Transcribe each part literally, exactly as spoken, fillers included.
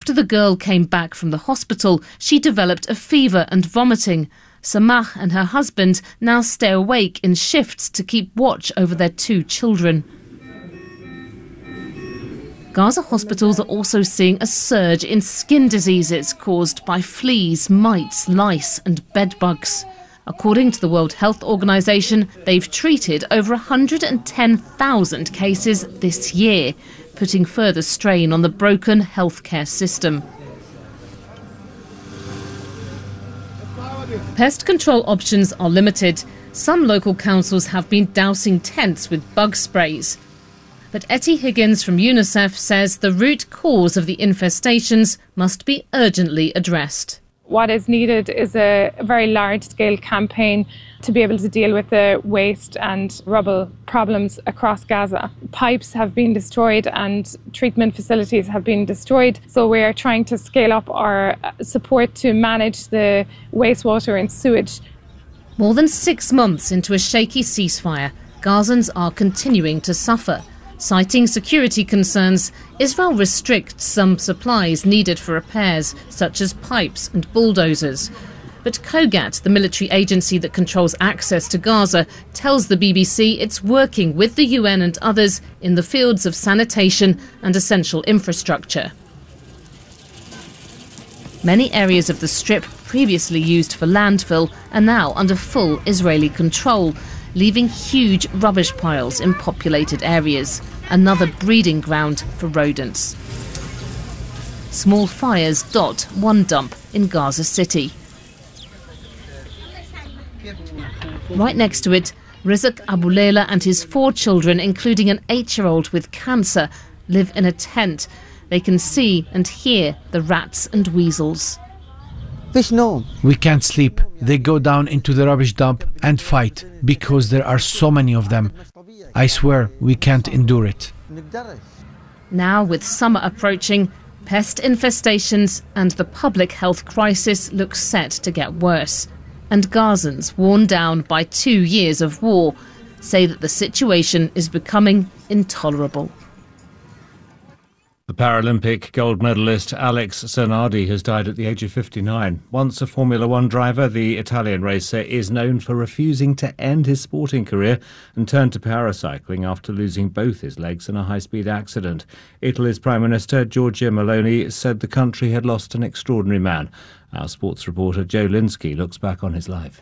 After the girl came back from the hospital, she developed a fever and vomiting. Samah and her husband now stay awake in shifts to keep watch over their two children. Gaza hospitals are also seeing a surge in skin diseases caused by fleas, mites, lice and bedbugs. According to the World Health Organization, they've treated over one hundred ten thousand cases this year, putting further strain on the broken healthcare system. Pest control options are limited. Some local councils have been dousing tents with bug sprays. But Etty Higgins from UNICEF says the root cause of the infestations must be urgently addressed. What is needed is a very large-scale campaign to be able to deal with the waste and rubble problems across Gaza. Pipes have been destroyed and treatment facilities have been destroyed, so we are trying to scale up our support to manage the wastewater and sewage. More than six months into a shaky ceasefire, Gazans are continuing to suffer. Citing security concerns, Israel restricts some supplies needed for repairs, such as pipes and bulldozers. But COGAT, the military agency that controls access to Gaza, tells the B B C it's working with the U N and others in the fields of sanitation and essential infrastructure. Many areas of the Strip, previously used for landfill, are now under full Israeli control, leaving huge rubbish piles in populated areas, another breeding ground for rodents. Small fires dot one dump in Gaza City. Right next to it, Rizk Abu Layla and his four children, including an eight-year-old with cancer, live in a tent. They can see and hear the rats and weasels. We can't sleep. They go down into the rubbish dump and fight because there are so many of them. I swear we can't endure it. Now, with summer approaching, pest infestations and the public health crisis look set to get worse. And Gazans, worn down by two years of war, say that the situation is becoming intolerable. The Paralympic gold medalist Alex Zanardi has died at the age of fifty-nine. Once a Formula One driver, the Italian racer is known for refusing to end his sporting career and turned to paracycling after losing both his legs in a high-speed accident. Italy's Prime Minister Giorgia Meloni said the country had lost an extraordinary man. Our sports reporter Joe Linsky looks back on his life.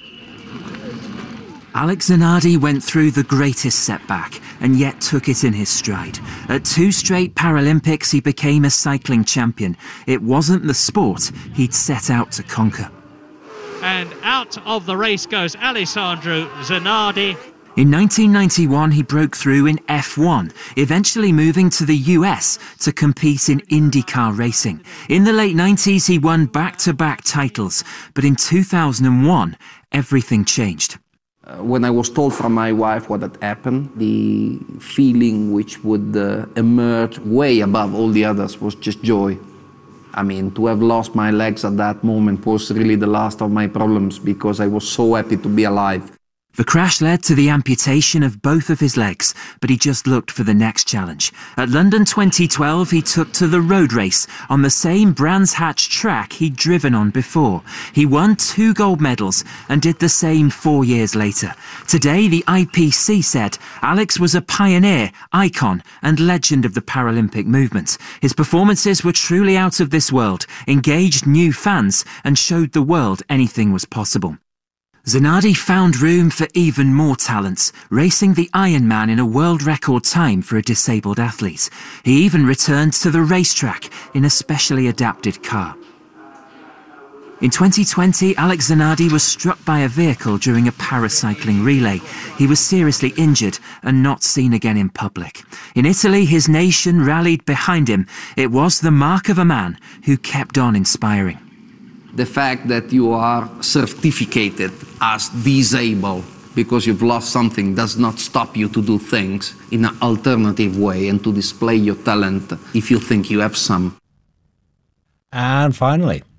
Alex Zanardi went through the greatest setback and yet took it in his stride. At two straight Paralympics, he became a cycling champion. It wasn't the sport he'd set out to conquer. And out of the race goes Alessandro Zanardi. In nineteen ninety-one, he broke through in F one, eventually moving to the U S to compete in IndyCar racing. In the late nineties, he won back-to-back titles, but in two thousand one, everything changed. Uh, when I was told from my wife what had happened, the feeling which would uh, emerge way above all the others was just joy. I mean, to have lost my legs at that moment was really the last of my problems because I was so happy to be alive. The crash led to the amputation of both of his legs, but he just looked for the next challenge. At London twenty twelve, he took to the road race on the same Brands Hatch track he'd driven on before. He won two gold medals and did the same four years later. Today, the I P C said Alex was a pioneer, icon and legend of the Paralympic movement. His performances were truly out of this world, engaged new fans and showed the world anything was possible. Zanardi found room for even more talents, racing the Ironman in a world record time for a disabled athlete. He even returned to the racetrack in a specially adapted car. In twenty twenty, Alex Zanardi was struck by a vehicle during a paracycling relay. He was seriously injured and not seen again in public. In Italy, his nation rallied behind him. It was the mark of a man who kept on inspiring. The fact that you are certificated as disabled because you've lost something does not stop you to do things in an alternative way and to display your talent if you think you have some. And finally,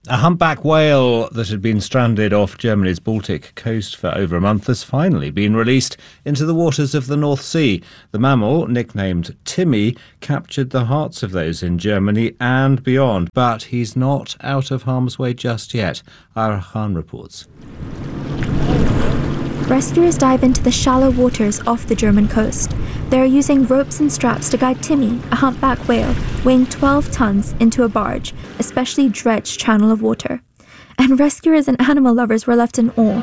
A humpback whale that had been stranded off Germany's Baltic coast for over a month has finally been released into the waters of the North Sea. The mammal, nicknamed Timmy, captured the hearts of those in Germany and beyond, but he's not out of harm's way just yet. Ira Khan reports. Rescuers dive into the shallow waters off the German coast. They are using ropes and straps to guide Timmy, a humpback whale, weighing twelve tons, into a barge, a specially dredged channel of water. And rescuers and animal lovers were left in awe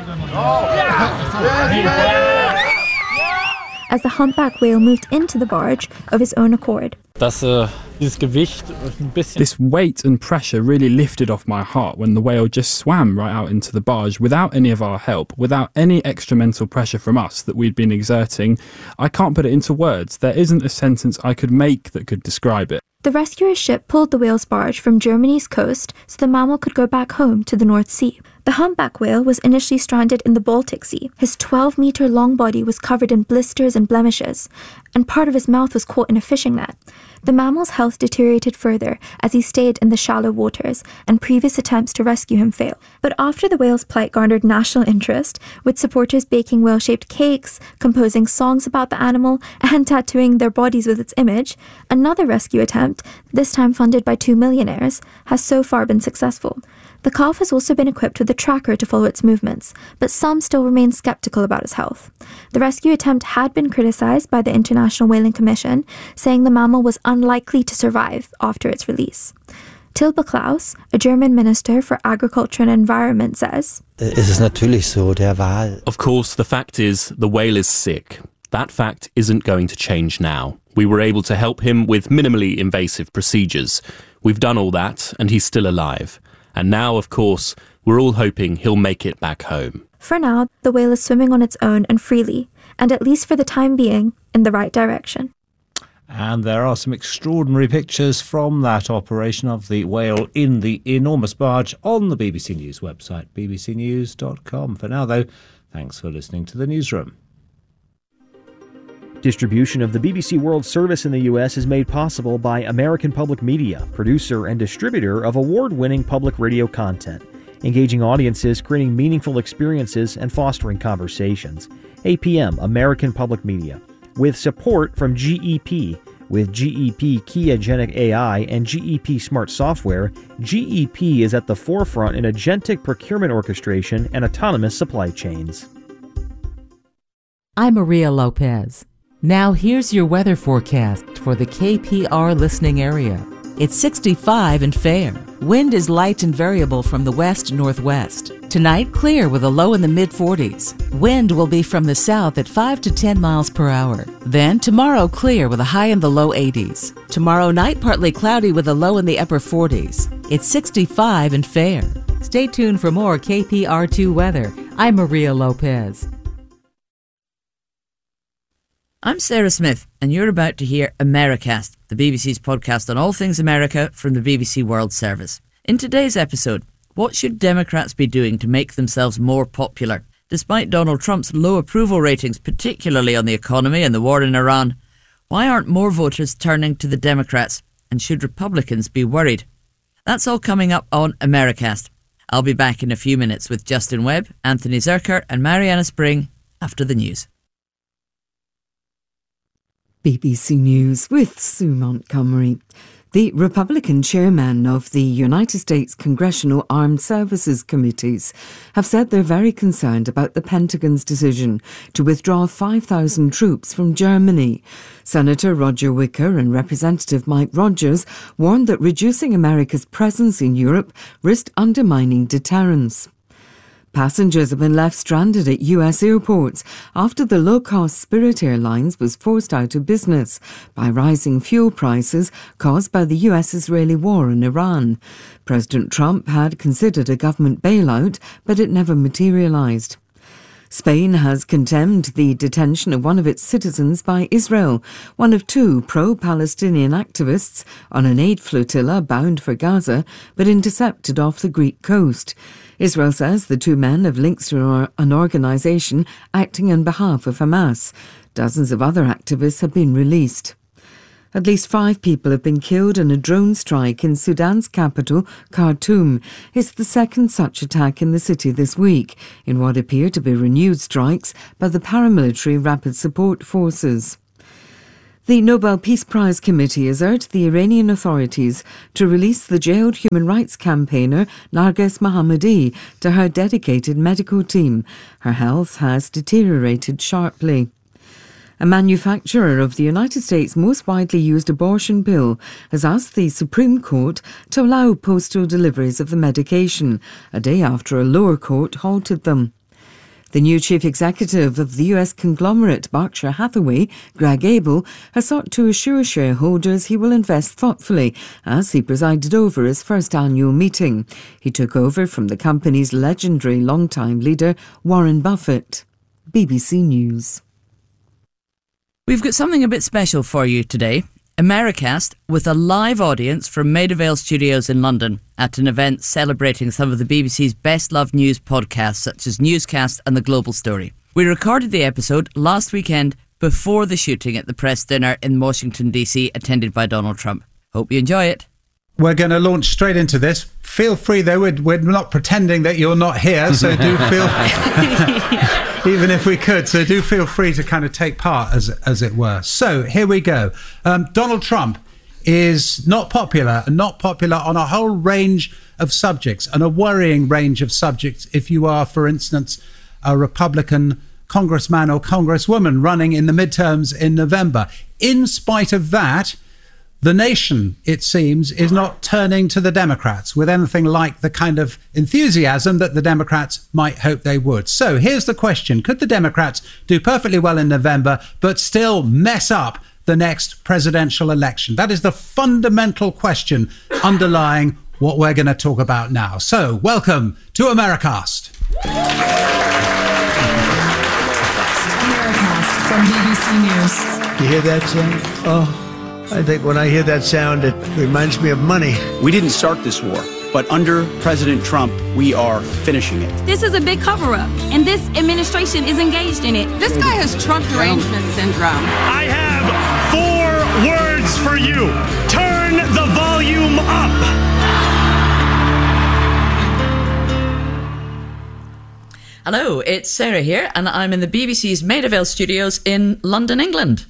as the humpback whale moved into the barge of his own accord. This weight and pressure really lifted off my heart when the whale just swam right out into the barge without any of our help, without any extra mental pressure from us that we'd been exerting. I can't put it into words. There isn't a sentence I could make that could describe it. The rescuer's ship pulled the whale's barge from Germany's coast so the mammal could go back home to the North Sea. The humpback whale was initially stranded in the Baltic Sea. His twelve-metre long body was covered in blisters and blemishes, and part of his mouth was caught in a fishing net. The mammal's health deteriorated further as he stayed in the shallow waters, and previous attempts to rescue him failed. But after the whale's plight garnered national interest, with supporters baking whale-shaped cakes, composing songs about the animal, and tattooing their bodies with its image, another rescue attempt, this time funded by two millionaires, has so far been successful. The calf has also been equipped with a tracker to follow its movements, but some still remain skeptical about its health. The rescue attempt had been criticised by the International Whaling Commission, saying the mammal was unlikely to survive after its release. Tilbe Klaus, a German minister for agriculture and environment, says, Of course, the fact is the whale is sick. That fact isn't going to change now. We were able to help him with minimally invasive procedures. We've done all that, and he's still alive. And now, of course, we're all hoping he'll make it back home. For now, the whale is swimming on its own and freely, and at least for the time being, in the right direction. And there are some extraordinary pictures from that operation of the whale in the enormous barge on the B B C News website, b b c news dot com. For now, though, thanks for listening to the newsroom. Distribution of the B B C World Service in the U S is made possible by American Public Media, producer and distributor of award-winning public radio content, engaging audiences, creating meaningful experiences, and fostering conversations. A P M, American Public Media, with support from G E P. With G E P Kia Agentic A I and G E P Smart Software, G E P is at the forefront in agentic procurement orchestration and autonomous supply chains. I'm Maria Lopez. Now here's your weather forecast for the K P R listening area. It's sixty-five and fair. Wind is light and variable from the west-northwest. Tonight, clear with a low in the mid forties. Wind will be from the south at five to ten miles per hour. Then tomorrow, clear with a high in the low eighties. Tomorrow night, partly cloudy with a low in the upper forties. It's sixty-five and fair. Stay tuned for more K P R two weather. I'm Maria Lopez. I'm Sarah Smith, and you're about to hear Americast, the B B C's podcast on all things America from the B B C World Service. In today's episode, what should Democrats be doing to make themselves more popular? Despite Donald Trump's low approval ratings, particularly on the economy and the war in Iran, why aren't more voters turning to the Democrats? And should Republicans be worried? That's all coming up on Americast. I'll be back in a few minutes with Justin Webb, Anthony Zerker and Mariana Spring after the news. B B C News with Sue Montgomery. The Republican chairman of the United States Congressional Armed Services Committees have said they're very concerned about the Pentagon's decision to withdraw five thousand troops from Germany. Senator Roger Wicker and Representative Mike Rogers warned that reducing America's presence in Europe risked undermining deterrence. Passengers have been left stranded at U S airports after the low-cost Spirit Airlines was forced out of business by rising fuel prices caused by the U S-Israeli war in Iran. President Trump had considered a government bailout, but it never materialized. Spain has condemned the detention of one of its citizens by Israel, one of two pro-Palestinian activists on an aid flotilla bound for Gaza, but intercepted off the Greek coast. Israel says the two men have links to an organisation acting on behalf of Hamas. Dozens of other activists have been released. At least five people have been killed in a drone strike in Sudan's capital, Khartoum. It's the second such attack in the city this week, in what appear to be renewed strikes by the paramilitary Rapid Support Forces. The Nobel Peace Prize Committee has urged the Iranian authorities to release the jailed human rights campaigner Narges Mohammadi to her dedicated medical team. Her health has deteriorated sharply. A manufacturer of the United States' most widely used abortion pill has asked the Supreme Court to allow postal deliveries of the medication, a day after a lower court halted them. The new chief executive of the U S conglomerate Berkshire Hathaway, Greg Abel, has sought to assure shareholders he will invest thoughtfully as he presided over his first annual meeting. He took over from the company's legendary longtime leader, Warren Buffett. B B C News. We've got something a bit special for you today. Americast with a live audience from Maida Vale Studios in London at an event celebrating some of the B B C's best-loved news podcasts such as Newscast and The Global Story. We recorded the episode last weekend before the shooting at the press dinner in Washington, D C, attended by Donald Trump. Hope you enjoy it. We're going to launch straight into this. Feel free, though, we're, we're not pretending that you're not here, so do feel... even if we could, so do feel free to kind of take part, as as it were. So, here we go. Um, Donald Trump is not popular, and not popular on a whole range of subjects, and a worrying range of subjects if you are, for instance, a Republican congressman or congresswoman running in the midterms in November. In spite of that, the nation, it seems, is not turning to the Democrats with anything like the kind of enthusiasm that the Democrats might hope they would. So here's the question. Could the Democrats do perfectly well in November, but still mess up the next presidential election? That is the fundamental question underlying what we're going to talk about now. So welcome to Americast. Americast from B B C News. You hear that, Jen? Oh. I think when I hear that sound, it reminds me of money. We didn't start this war, but under President Trump, we are finishing it. This is a big cover-up, and this administration is engaged in it. This guy has Trump derangement syndrome. I have four words for you. Turn the volume up. Hello, it's Sarah here, and I'm in the B B C's Maida Vale Studios in London, England.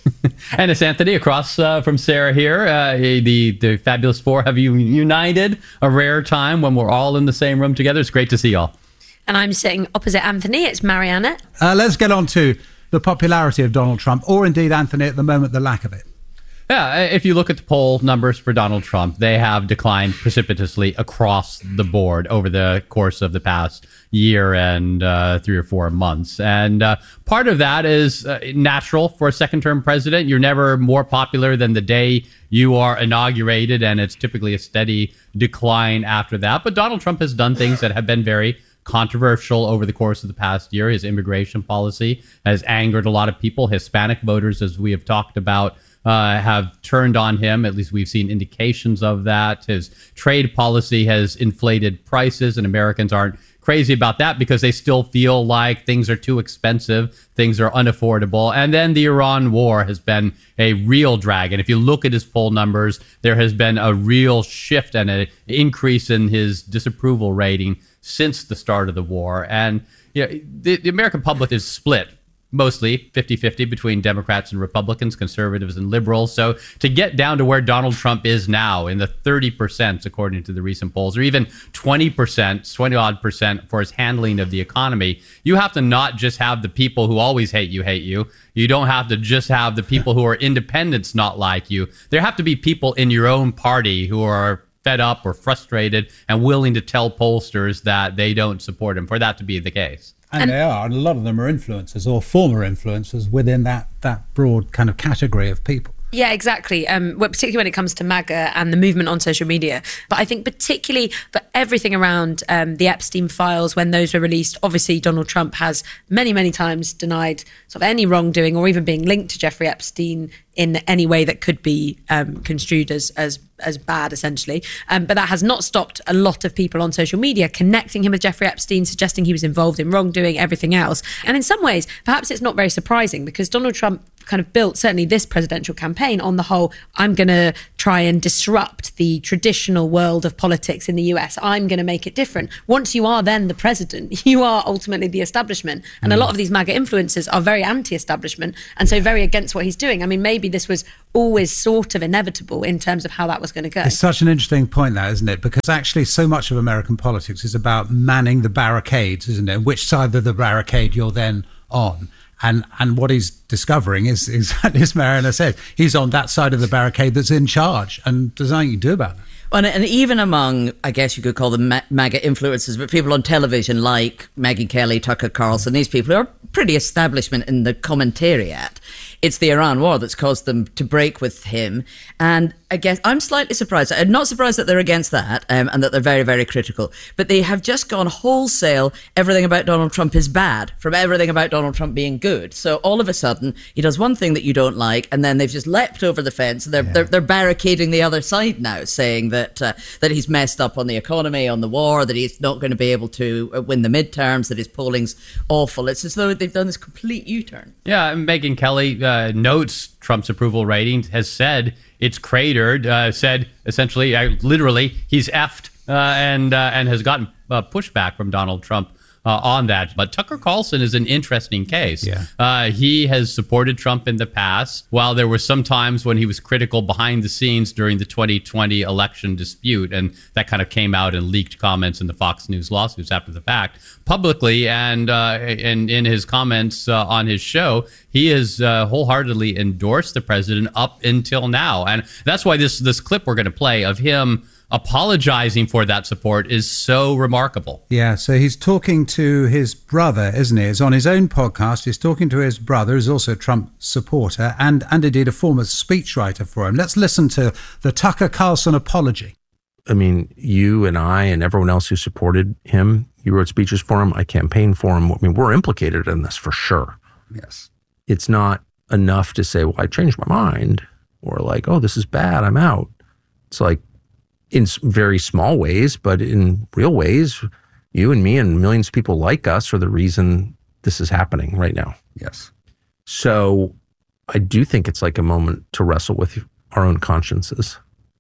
And it's Anthony across uh, from Sarah here. Uh, the, the Fabulous Four have you united, a rare time when we're all in the same room together. It's great to see you all. And I'm sitting opposite Anthony. It's Mariana. Uh, let's get on to the popularity of Donald Trump, or indeed, Anthony, at the moment, the lack of it. Yeah, if you look at the poll numbers for Donald Trump, they have declined precipitously across the board over the course of the past year and uh, three or four months. And uh, part of that is uh, natural for a second-term president. You're never more popular than the day you are inaugurated, and it's typically a steady decline after that. But Donald Trump has done things that have been very controversial over the course of the past year. His immigration policy has angered a lot of people. Hispanic voters, as we have talked about, Uh, have turned on him. At least we've seen indications of that. His trade policy has inflated prices, and Americans aren't crazy about that because they still feel like things are too expensive, things are unaffordable. And then the Iran war has been a real drag. And if you look at his poll numbers, there has been a real shift and an increase in his disapproval rating since the start of the war. And you know, the, the American public is split mostly fifty-fifty between Democrats and Republicans, conservatives and liberals. So to get down to where Donald Trump is now in the thirty percent, according to the recent polls, or even twenty percent, twenty odd percent for his handling of the economy, you have to not just have the people who always hate you, hate you. You don't have to just have the people who are independents not like you. There have to be people in your own party who are fed up or frustrated and willing to tell pollsters that they don't support him for that to be the case. And, and they are, and a lot of them are influencers or former influencers within that, that broad kind of category of people. Yeah, exactly. Um, well, particularly when it comes to MAGA and the movement on social media. But I think particularly for everything around um, the Epstein files, when those were released, obviously Donald Trump has many, many times denied sort of any wrongdoing or even being linked to Jeffrey Epstein in any way that could be um, construed as as as bad, essentially. Um, but that has not stopped a lot of people on social media connecting him with Jeffrey Epstein, suggesting he was involved in wrongdoing, everything else. And in some ways, perhaps it's not very surprising, because Donald Trump kind of built certainly this presidential campaign on the whole, I'm going to try and disrupt the traditional world of politics in the U S. I'm going to make it different. Once you are then the president, you are ultimately the establishment. And mm. a lot of these MAGA influencers are very anti-establishment and so very against what he's doing. I mean, maybe this was always sort of inevitable in terms of how that was going to go. It's such an interesting point, that, isn't it? Because actually so much of American politics is about manning the barricades, isn't it? Which side of the barricade you're then on. And and what he's discovering is exactly as Mariana said, he's on that side of the barricade that's in charge, and there's nothing you can do about it. And, and even among, I guess you could call them MAGA influencers, but people on television like Megyn Kelly, Tucker Carlson, these people are pretty establishment in the commentariat. It's the Iran war that's caused them to break with him. And I guess I'm slightly surprised. I'm not surprised that they're against that um, and that they're very, very critical. But they have just gone wholesale. Everything about Donald Trump is bad from everything about Donald Trump being good. So all of a sudden, he does one thing that you don't like, and then they've just leapt over the fence. And they're, yeah. they're, they're barricading the other side now, saying that uh, that he's messed up on the economy, on the war, that he's not going to be able to win the midterms, that his polling's awful. It's as though they've done this complete U-turn. Yeah, Megyn Kelly uh, notes Trump's approval rating, has said it's cratered, uh, said essentially, uh, literally, he's effed, uh, and uh, and has gotten uh, pushback from Donald Trump uh, on that. But Tucker Carlson is an interesting case. Yeah. Uh, he has supported Trump in the past, while there were some times when he was critical behind the scenes during the twenty twenty election dispute, and that kind of came out in leaked comments in the Fox News lawsuits after the fact. Publicly and uh, and in his comments uh, on his show, he has uh, wholeheartedly endorsed the president up until now. And that's why this this clip we're going to play of him apologizing for that support is so remarkable. Yeah, so he's talking to his brother, isn't he? It's on his own podcast. He's talking to his brother, who's also a Trump supporter, and, and indeed a former speechwriter for him. Let's listen to the Tucker Carlson apology. I mean, you and I and everyone else who supported him, you wrote speeches for him, I campaigned for him. I mean, we're implicated in this for sure. Yes. It's not enough to say, well, I changed my mind, or like, oh, this is bad, I'm out. It's like, in very small ways, but in real ways, you and me and millions of people like us are the reason this is happening right now. Yes. So I do think it's like a moment to wrestle with our own consciences.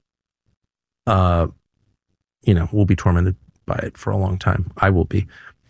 Uh, you know, we'll be tormented by it for a long time. I will be.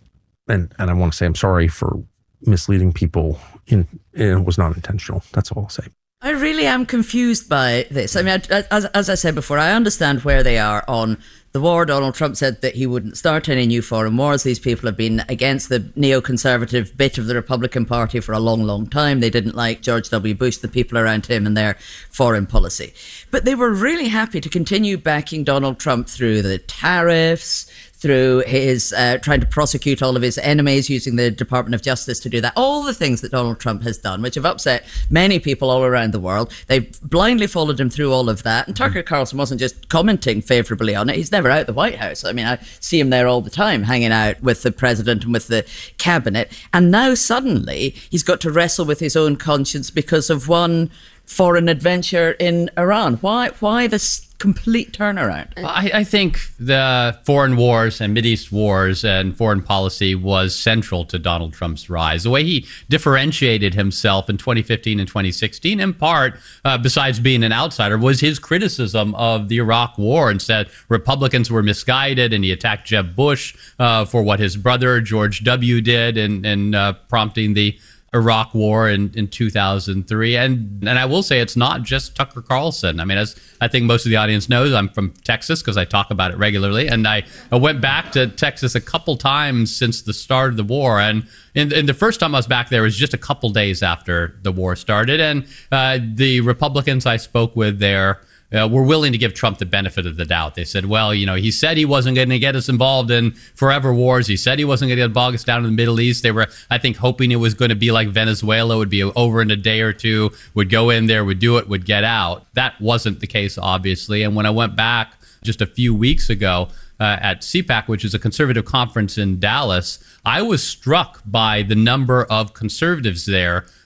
And and I want to say I'm sorry for misleading people. In, it was not intentional. That's all I'll say. I really am confused by this. I mean, as, as I said before, I understand where they are on the war. Donald Trump said that he wouldn't start any new foreign wars. These people have been against the neoconservative bit of the Republican Party for a long, long time. They didn't like George W. Bush, the people around him, and their foreign policy. But they were really happy to continue backing Donald Trump through the tariffs, through his uh, trying to prosecute all of his enemies, using the Department of Justice to do that. All the things that Donald Trump has done, which have upset many people all around the world. They've blindly followed him through all of that. And Tucker Carlson wasn't just commenting favourably on it. He's never out the White House. I mean, I see him there all the time, hanging out with the president and with the cabinet. And now suddenly he's got to wrestle with his own conscience because of one foreign adventure in Iran. Why Why this complete turnaround? I, I think the foreign wars and Mideast wars and foreign policy was central to Donald Trump's rise. The way he differentiated himself in twenty fifteen and twenty sixteen, in part, uh, besides being an outsider, was his criticism of the Iraq war and said Republicans were misguided, and he attacked Jeb Bush uh, for what his brother George W. did in, in uh, prompting the Iraq war in, in two thousand three. And and I will say it's not just Tucker Carlson. I mean, as I think most of the audience knows, I'm from Texas because I talk about it regularly. And I, I went back to Texas a couple times since the start of the war. And in, in the first time I was back there was just a couple days after the war started. And uh, the Republicans I spoke with there Uh, were willing to give Trump the benefit of the doubt. They said, well, you know, he said he wasn't going to get us involved in forever wars. He said he wasn't going to bog us down in the Middle East. They were, I think, hoping it was going to be like Venezuela, would be over in a day or two, would go in there, would do it, would get out. That wasn't the case, obviously. And when I went back just a few weeks ago uh, at C PAC, which is a conservative conference in Dallas, I was struck by the number of conservatives there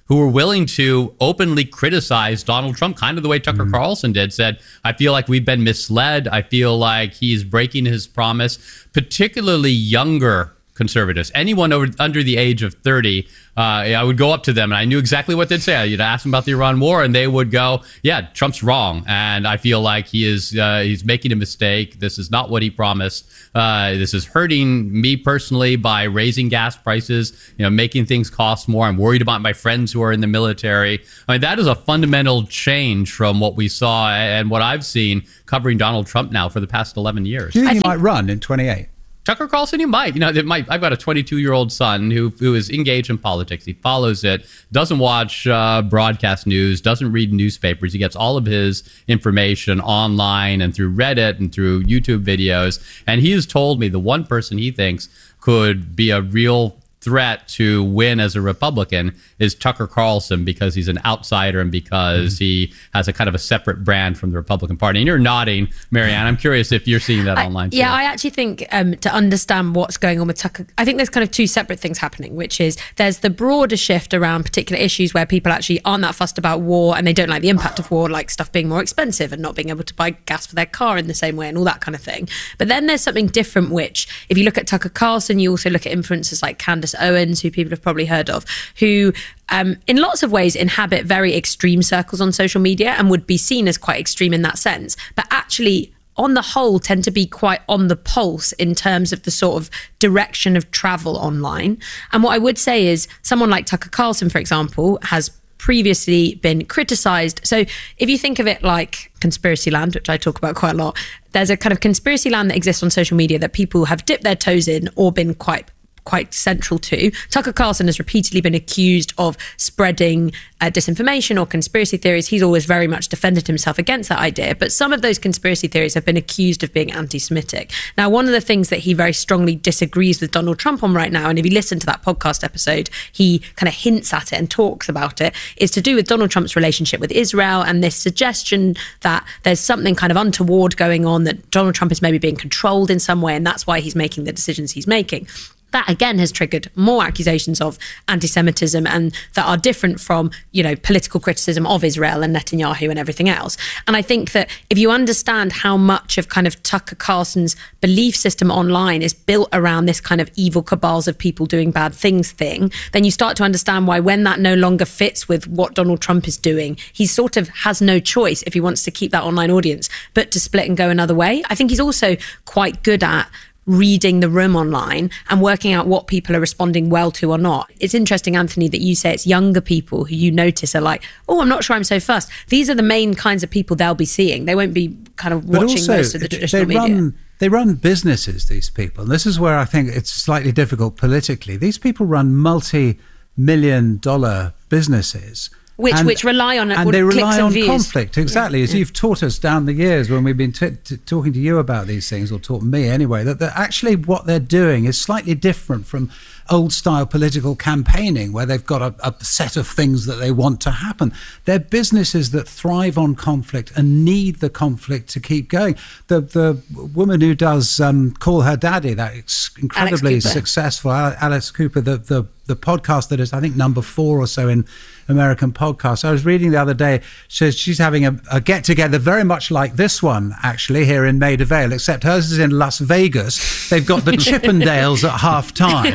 who were willing to openly criticize Donald Trump, kind of the way Tucker mm. Carlson did, said, I feel like we've been misled. I feel like he's breaking his promise, particularly younger conservatives. Anyone over under the age of thirty, uh, I would go up to them and I knew exactly what they'd say. I'd ask them about the Iran war and they would go, yeah, Trump's wrong. And I feel like he is uh, he's making a mistake. This is not what he promised. Uh, this is hurting me personally by raising gas prices, you know, making things cost more. I'm worried about my friends who are in the military. I mean, that is a fundamental change from what we saw and what I've seen covering Donald Trump now for the past eleven years. Do you think I he think- might run in twenty-eight? Tucker Carlson, you might. You know, it might. I've got a twenty-two-year-old son who who is engaged in politics. He follows it, doesn't watch uh, broadcast news, doesn't read newspapers. He gets all of his information online and through Reddit and through YouTube videos. And he has told me the one person he thinks could be a real threat to win as a Republican is Tucker Carlson, because he's an outsider and because mm-hmm. he has a kind of a separate brand from the Republican Party. And you're nodding, Marianne. I'm curious if you're seeing that I, online too. Yeah, I actually think um, to understand what's going on with Tucker, I think there's kind of two separate things happening, which is there's the broader shift around particular issues where people actually aren't that fussed about war and they don't like the impact of war, like stuff being more expensive and not being able to buy gas for their car in the same way and all that kind of thing. But then there's something different, which if you look at Tucker Carlson, you also look at influencers like Candace Owens, who people have probably heard of, who um, in lots of ways inhabit very extreme circles on social media and would be seen as quite extreme in that sense, but actually on the whole tend to be quite on the pulse in terms of the sort of direction of travel online. And what I would say is someone like Tucker Carlson, for example, has previously been criticized. So if you think of it like conspiracy land, which I talk about quite a lot, there's a kind of conspiracy land that exists on social media that people have dipped their toes in or been quite quite central to. Tucker Carlson has repeatedly been accused of spreading uh, disinformation or conspiracy theories. He's always very much defended himself against that idea, but some of those conspiracy theories have been accused of being anti-Semitic. Now, one of the things that he very strongly disagrees with Donald Trump on right now, and if you listen to that podcast episode, he kind of hints at it and talks about it, is to do with Donald Trump's relationship with Israel and this suggestion that there's something kind of untoward going on, that Donald Trump is maybe being controlled in some way, and that's why he's making the decisions he's making. That again has triggered more accusations of anti-Semitism and that are different from, you know, political criticism of Israel and Netanyahu and everything else. And I think that if you understand how much of kind of Tucker Carlson's belief system online is built around this kind of evil cabals of people doing bad things thing, then you start to understand why when that no longer fits with what Donald Trump is doing, he sort of has no choice if he wants to keep that online audience, but to split and go another way. I think he's also quite good at reading the room online and working out what people are responding well to or not. It's interesting, Anthony, that you say it's younger people who you notice are like, oh, I'm not sure I'm so fussed. These are the main kinds of people they'll be seeing. They won't be kind of but watching also, most of the traditional they media. Run, they run businesses, these people. And this is where I think it's slightly difficult politically. These people run multi-million dollar businesses. Which and, which rely on and they rely and on views. conflict, exactly, yeah. as yeah. you've taught us down the years when we've been t- t- talking to you about these things, or taught me anyway, that actually what they're doing is slightly different from old-style political campaigning, where they've got a, a set of things that they want to happen. They're businesses that thrive on conflict and need the conflict to keep going. The the woman who does um, Call Her Daddy, that incredibly successful Alice Cooper, the the the podcast that is, I think, number four or so in American podcasts. I was reading the other day, she, she's having a, a get-together very much like this one, actually, here in Maida Vale, except hers is in Las Vegas. They've got the Chippendales at half-time,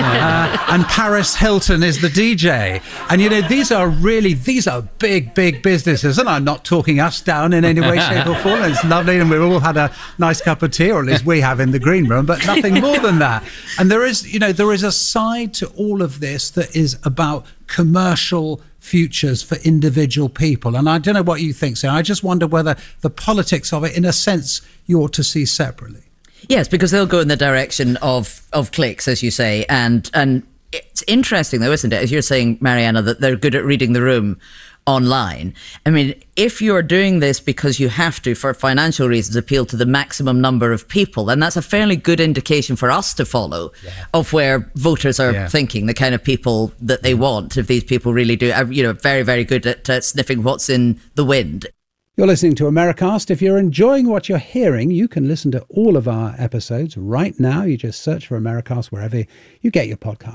uh, and Paris Hilton is the D J. And, you know, these are really, these are big, big businesses, and I'm not talking us down in any way, shape or form. It's lovely, and we've all had a nice cup of tea, or at least we have in the green room, but nothing more than that. And there is, you know, there is a side to all of this that is about commercial futures for individual people. And I don't know what you think, so I just wonder whether the politics of it, in a sense, you ought to see separately. Yes, because they'll go in the direction of, of clicks, as you say. And, and it's interesting, though, isn't it, as you're saying, Mariana, that they're good at reading the room online. I mean, if you're doing this because you have to, for financial reasons, appeal to the maximum number of people, then that's a fairly good indication for us to follow yeah. of where voters are yeah. thinking, the kind of people that they want. If these people really do, you know, very, very good at uh, sniffing what's in the wind. You're listening to Americast. If you're enjoying what you're hearing, you can listen to all of our episodes right now. You just search for Americast wherever you get your podcasts.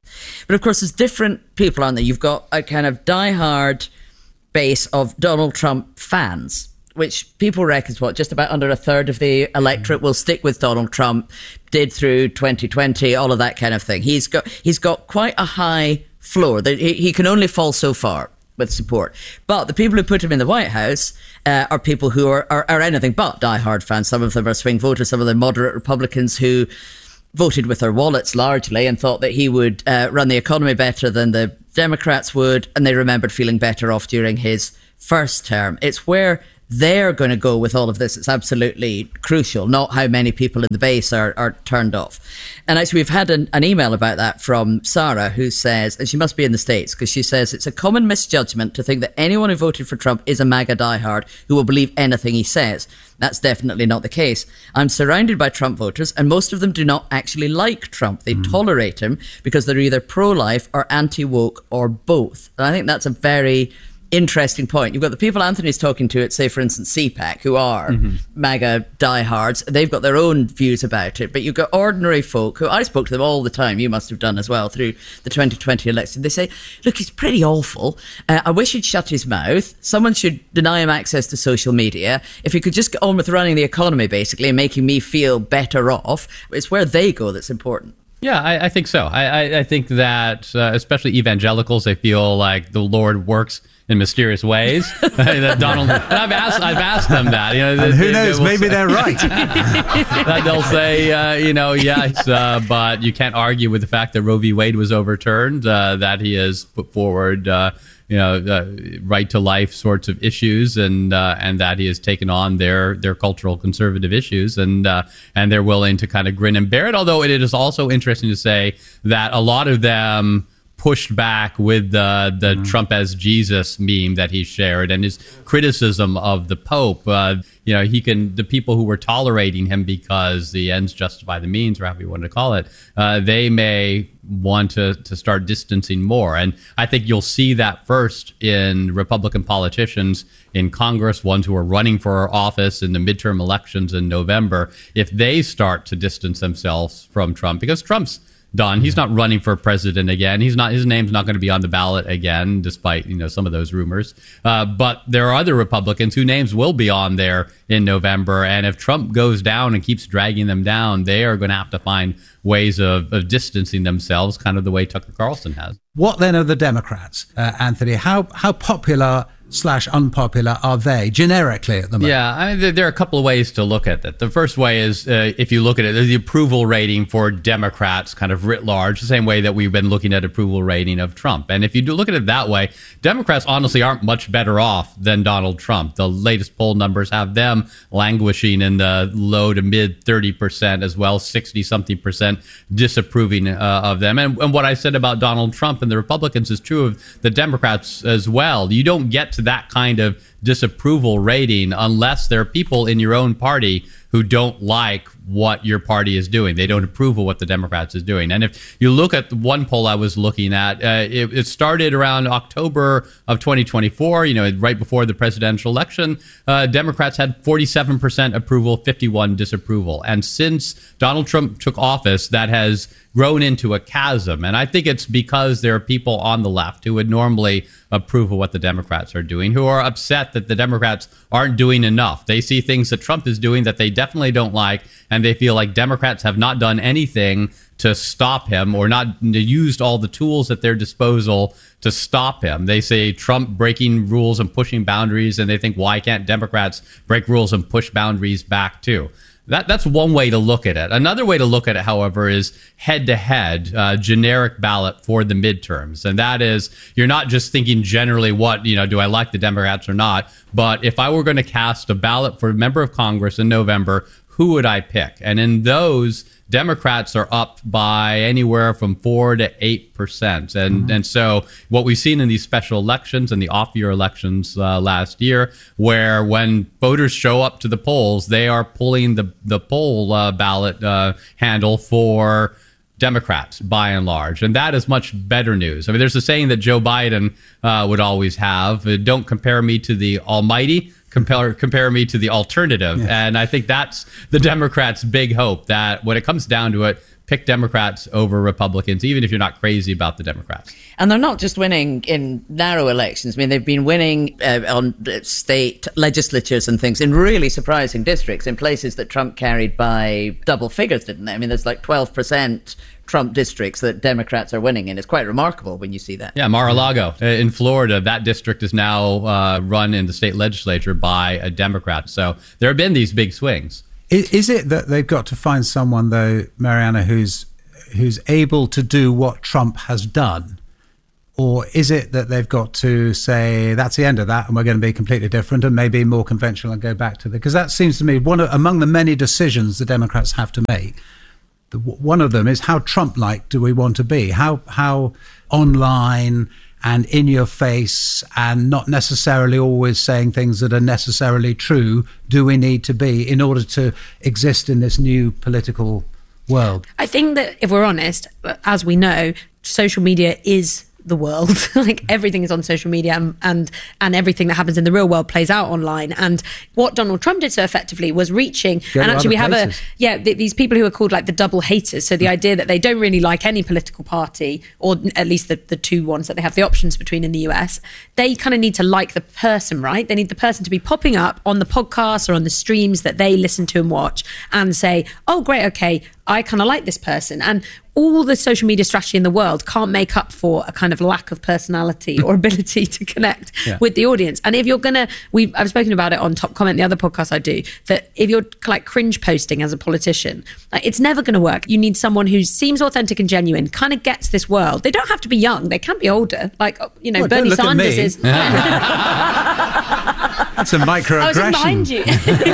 But of course, there's different people, aren't there? You've got a kind of diehard base of Donald Trump fans, which people reckon is what, just about under a third of the electorate will stick with Donald Trump, did through twenty twenty, all of that kind of thing. He's got he's got quite a high floor. He, he can only fall so far with support. But the people who put him in the White House uh, are people who are, are, are anything but diehard fans. Some of them are swing voters, some of them moderate Republicans who voted with their wallets largely and thought that he would uh, run the economy better than the Democrats would, and they remembered feeling better off during his first term. It's where they're going to go with all of this. It's absolutely crucial, not how many people in the base are, are turned off. And actually, we've had an, an email about that from Sarah, who says, and she must be in the States, because she says it's a common misjudgment to think that anyone who voted for Trump is a MAGA diehard who will believe anything he says. That's definitely not the case. I'm surrounded by Trump voters, and most of them do not actually like Trump. They mm. tolerate him because they're either pro-life or anti-woke or both. And I think that's a very interesting point. You've got the people Anthony's talking to at, say, for instance, C PAC, who are mm-hmm. MAGA diehards. They've got their own views about it. But you've got ordinary folk who, I spoke to them all the time, you must have done as well, through the twenty twenty election. They say, look, he's pretty awful. Uh, I wish he'd shut his mouth. Someone should deny him access to social media. If he could just get on with running the economy, basically, and making me feel better off. It's where they go that's important. Yeah, I, I think so. I, I, I think that, uh, especially evangelicals, they feel like the Lord works in mysterious ways. that Donald, and I've asked, I've asked them that. You know, and they, who they, knows? they maybe say, they're right. that they'll say, uh, you know, yes, uh, but you can't argue with the fact that Roe v. Wade was overturned. Uh, that he has put forward, uh, you know, uh, right to life sorts of issues, and uh, and that he has taken on their their cultural conservative issues, and uh, and they're willing to kind of grin and bear it. Although it is also interesting to say that a lot of them pushed back with the the mm. Trump as Jesus meme that he shared and his criticism of the Pope. Uh, you know, he can, the people who were tolerating him because the ends justify the means, or however you want to call it, uh, they may want to, to start distancing more. And I think you'll see that first in Republican politicians in Congress, ones who are running for office in the midterm elections in November, if they start to distance themselves from Trump, because Trump's done. He's not running for president again. He's not. His name's not going to be on the ballot again, despite, you know, some of those rumors. Uh, but there are other Republicans whose names will be on there in November. And if Trump goes down and keeps dragging them down, they are going to have to find ways of, of distancing themselves, kind of the way Tucker Carlson has. What then are the Democrats, uh, Anthony? How how popular slash unpopular are they generically at the moment? Yeah, I mean, there are a couple of ways to look at that. The first way is, uh, if you look at it, the approval rating for Democrats kind of writ large, the same way that we've been looking at approval rating of Trump. And if you do look at it that way, Democrats honestly aren't much better off than Donald Trump. The latest poll numbers have them languishing in the low to mid thirty percent as well, sixty something percent disapproving uh, of them. And, and what I said about Donald Trump and the Republicans is true of the Democrats as well. You don't get to that kind of disapproval rating unless there are people in your own party who don't like what your party is doing. They don't approve of what the Democrats is doing. And if you look at the one poll I was looking at, uh, it, it started around October of twenty twenty-four, you know, right before the presidential election. Uh, Democrats had forty-seven percent approval, fifty-one disapproval. And since Donald Trump took office, that has grown into a chasm. And I think it's because there are people on the left who would normally approve of what the Democrats are doing, who are upset that the Democrats aren't doing enough. They see things that Trump is doing that they definitely don't like, and they feel like Democrats have not done anything to stop him, or not used all the tools at their disposal to stop him. They say Trump breaking rules and pushing boundaries, and they think, why can't Democrats break rules and push boundaries back too? That that's one way to look at it. Another way to look at it, however, is head-to-head, uh, generic ballot for the midterms. And that is, you're not just thinking generally what, you know, do I like the Democrats or not? But if I were going to cast a ballot for a member of Congress in November, who would I pick? And in those, Democrats are up by anywhere from four to eight percent, and mm-hmm. and so what we've seen in these special elections and the off-year elections uh, last year, where when voters show up to the polls, they are pulling the the poll uh, ballot uh, handle for Democrats by and large, and that is much better news. I mean, there's a saying that Joe Biden uh, would always have: "Don't compare me to the Almighty." Compare, compare me to the alternative. Yeah. And I think that's the Democrats' big hope, that when it comes down to it, pick Democrats over Republicans, even if you're not crazy about the Democrats. And they're not just winning in narrow elections. I mean, they've been winning uh, on state legislatures and things in really surprising districts, in places that Trump carried by double figures, didn't they? I mean, there's like twelve percent Trump districts that Democrats are winning in. It's quite remarkable when you see that. Yeah, Mar-a-Lago in Florida, that district is now uh, run in the state legislature by a Democrat. So there have been these big swings. Is, is it that they've got to find someone, though, Mariana, who's who's able to do what Trump has done? Or is it that they've got to say, that's the end of that, and we're going to be completely different and maybe more conventional and go back to the... Because that seems to me one of, among the many decisions the Democrats have to make. The, one of them is how Trump-like do we want to be? How how online and in your face and not necessarily always saying things that are necessarily true do we need to be in order to exist in this new political world? I think that if we're honest, as we know, social media is the world. Like everything is on social media, and, and and everything that happens in the real world plays out online. And what Donald Trump did so effectively was reaching, Go and actually we have places. a yeah th- these people who are called like the double haters. So the idea that they don't really like any political party, or at least the, the two ones that they have the options between in the U S, they kind of need to like the person, right? They need the person to be popping up on the podcasts or on the streams that they listen to and watch and say, oh great, okay, I kind of like this person. And all the social media strategy in the world can't make up for a kind of lack of personality or ability to connect Yeah. with the audience. And if you're gonna, we I've spoken about it on Top Comment, the other podcast I do, that if you're like cringe posting as a politician, like it's never going to work. You need someone who seems authentic and genuine, kind of gets this world. They don't have to be young; they can be older. Like you know, Well, don't Bernie look at Sanders me. is. That's a I was microaggression. behind you.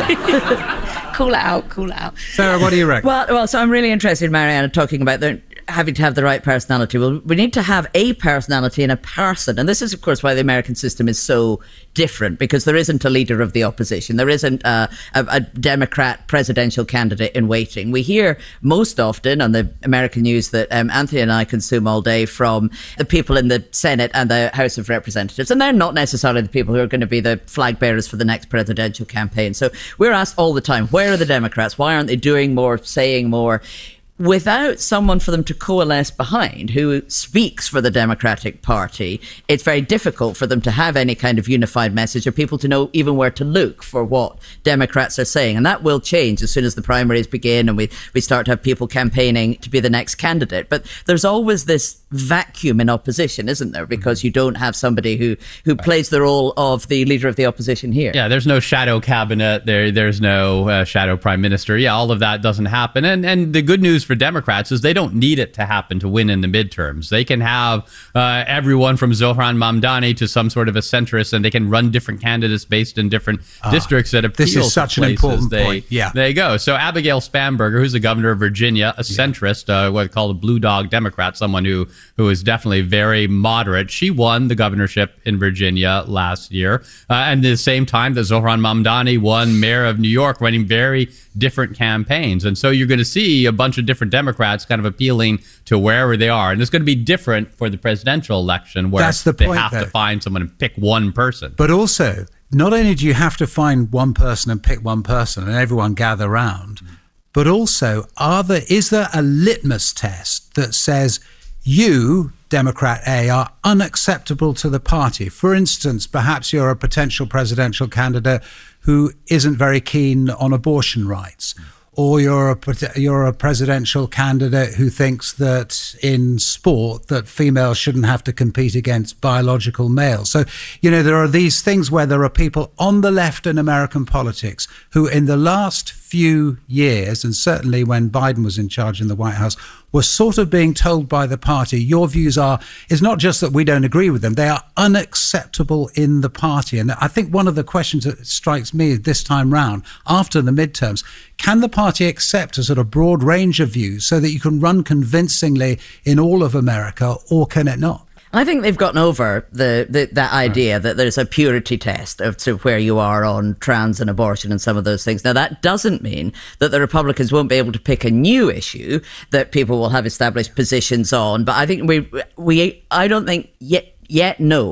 Call it out. Call it out. Sarah, what do you reckon? Well, well, so I'm really interested in Mariana talking about the, having to have the right personality. Well, we need to have a personality and a person. And this is, of course, why the American system is so different, because there isn't a leader of the opposition. There isn't a, a, a Democrat presidential candidate in waiting. We hear most often on the American news that um, Anthony and I consume all day from the people in the Senate and the House of Representatives. And they're not necessarily the people who are going to be the flag bearers for the next presidential campaign. So we're asked all the time, where are the Democrats? Why aren't they doing more, saying more? Without someone for them to coalesce behind who speaks for the Democratic Party, it's very difficult for them to have any kind of unified message or people to know even where to look for what Democrats are saying. And that will change as soon as the primaries begin and we, we start to have people campaigning to be the next candidate. But there's always this vacuum in opposition, isn't there? Because you don't have somebody who, who plays the role of the leader of the opposition here. Yeah, there's no shadow cabinet. There, there's no uh, shadow prime minister. Yeah, all of that doesn't happen. And and the good news for Democrats is they don't need it to happen to win in the midterms. They can have uh, everyone from Zohran Mamdani to some sort of a centrist, and they can run different candidates based in different Ah, districts that appeal this is such to an places. important they, point. Yeah. There you go. So Abigail Spanberger, who's the governor of Virginia, a centrist, uh, what they call a blue dog Democrat, someone who, who is definitely very moderate. She won the governorship in Virginia last year. Uh, and at the same time that Zohran Mamdani won mayor of New York, running very different campaigns. And so you're going to see a bunch of different Democrats kind of appealing to wherever they are. And it's going to be different for the presidential election where That's the they point, have though. to find someone and pick one person. But also, not only do you have to find one person and pick one person and everyone gather round, but also, are there, is there a litmus test that says you, Democrat A, are unacceptable to the party? For instance, perhaps you're a potential presidential candidate who isn't very keen on abortion rights. Or you're a you're a presidential candidate who thinks that in sport that females shouldn't have to compete against biological males. So, you know, there are these things where there are people on the left in American politics who in the last few years, and certainly when Biden was in charge in the White House, were sort of being told by the party, your views are, it's not just that we don't agree with them, they are unacceptable in the party. And I think one of the questions that strikes me this time round, after the midterms, can the party accept a sort of broad range of views so that you can run convincingly in all of America, or can it not? I think they've gotten over the, the that idea that there's a purity test of to where you are on trans and abortion and some of those things. Now, that doesn't mean that the Republicans won't be able to pick a new issue that people will have established positions on. But I think we we I don't think yet yet know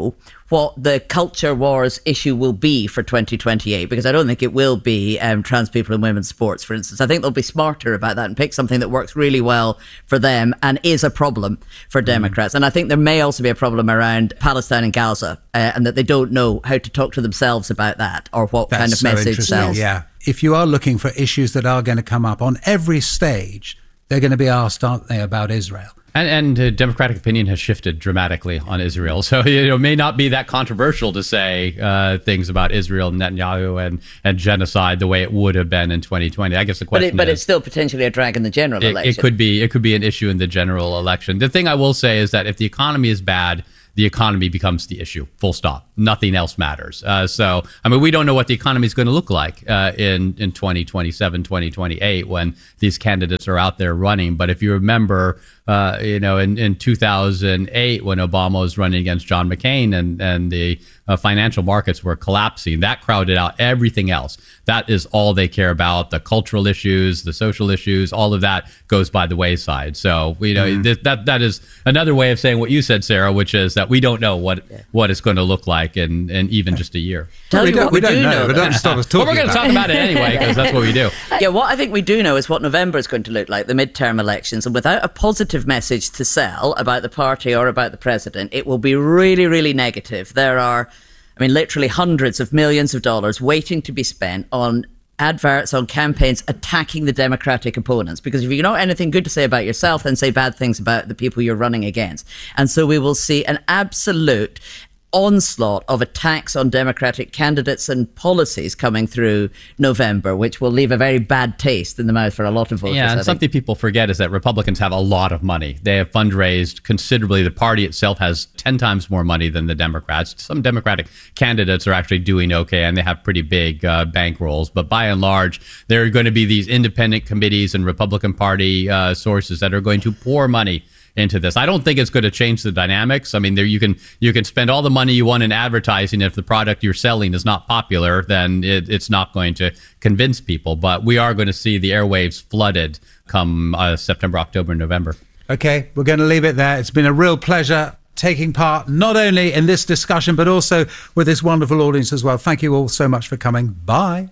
what the culture wars issue will be for twenty twenty-eight, because I don't think it will be um, trans people in women's sports, for instance. I think they'll be smarter about that and pick something that works really well for them and is a problem for Democrats. Mm. And I think there may also be a problem around Palestine and Gaza, uh, and that they don't know how to talk to themselves about that or what That's kind of so message sells. Yeah. If you are looking for issues that are going to come up on every stage, they're going to be asked, aren't they, about Israel? And, and uh, Democratic opinion has shifted dramatically on Israel. So you know, it may not be that controversial to say uh, things about Israel, Netanyahu, and, and genocide the way it would have been in twenty twenty. I guess the question but it, but is, it's still potentially a drag in the general it, election. It could be. It could be an issue in the general election. The thing I will say is that if the economy is bad, the economy becomes the issue, full stop. Nothing else matters. Uh, so, I mean, we don't know what the economy is going to look like uh, in, in twenty twenty-seven, twenty twenty-eight when these candidates are out there running. But if you remember, uh, you know, in, in two thousand eight when Obama was running against John McCain and, and the uh, financial markets were collapsing, that crowded out everything else. That is all they care about. The cultural issues, the social issues, all of that goes by the wayside. So, you know, mm-hmm. th- that that is another way of saying what you said, Sarah, which is that we don't know what, yeah. what it's going to look like in, in even just a year. Tell we you don't, what we, we don't do know. know But don't stop us talking Well, we're going to talk about it anyway, because that's what we do. Yeah, what I think we do know is what November is going to look like, the midterm elections. And without a positive message to sell about the party or about the president, it will be really, really negative. There are, I mean, literally hundreds of millions of dollars waiting to be spent on adverts, on campaigns attacking the Democratic opponents. Because if you don't have anything good to say about yourself, then say bad things about the people you're running against. And so we will see an absolute onslaught of attacks on Democratic candidates and policies coming through November, which will leave a very bad taste in the mouth for a lot of voters. Yeah, and something people forget is that Republicans have a lot of money. They have fundraised considerably. The party itself has ten times more money than the Democrats. Some Democratic candidates are actually doing okay, and they have pretty big uh, bankrolls. But by and large, there are going to be these independent committees and Republican Party uh, sources that are going to pour money into this. I don't think it's going to change the dynamics. I mean, there you can you can spend all the money you want in advertising. If the product you're selling is not popular, then it, it's not going to convince people. But we are going to see the airwaves flooded come uh, September, October, and November. Okay, we're going to leave it there. It's been a real pleasure taking part not only in this discussion, but also with this wonderful audience as well. Thank you all so much for coming. Bye.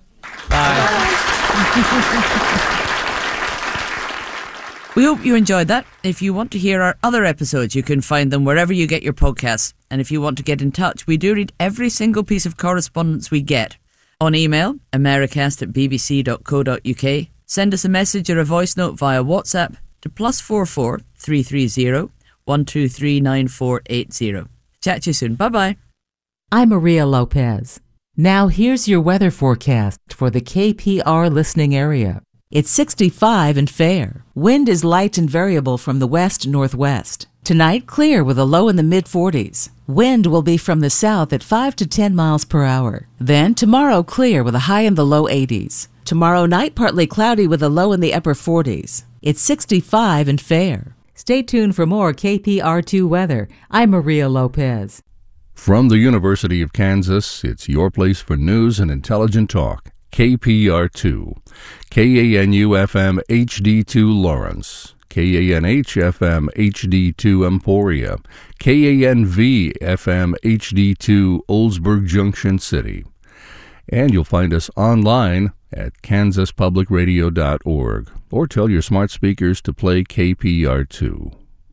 Bye. We hope you enjoyed that. If you want to hear our other episodes, you can find them wherever you get your podcasts. And if you want to get in touch, we do read every single piece of correspondence we get. On email, americast at bbc dot co dot uk. Send us a message or a voice note via WhatsApp to plus four four three three zero one two three nine four eight zero. Chat to you soon. Bye-bye. I'm Maria Lopez. Now here's your weather forecast for the K P R listening area. It's sixty-five and fair. Wind is light and variable from the west-northwest. Tonight, clear with a low in the mid-forties. Wind will be from the south at five to ten miles per hour. Then tomorrow, clear with a high in the low eighties. Tomorrow night, partly cloudy with a low in the upper forties. It's sixty-five and fair. Stay tuned for more K P R two weather. I'm Maria Lopez. From the University of Kansas, it's your place for news and intelligent talk. K P R two, K A N U F M H D two Lawrence, K A N H F M H D two Emporia, K A N V F M H D two Oldsburg Junction City. And you'll find us online at kansas public radio dot org, or tell your smart speakers to play K P R two.